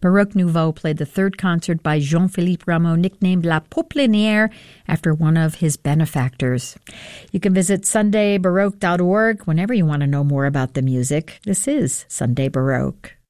Baroque Nouveau played the third concert by Jean-Philippe Rameau, nicknamed La Poplinière, after one of his benefactors. You can visit sundaybaroque.org whenever you want to know more about the music. This is Sunday Baroque.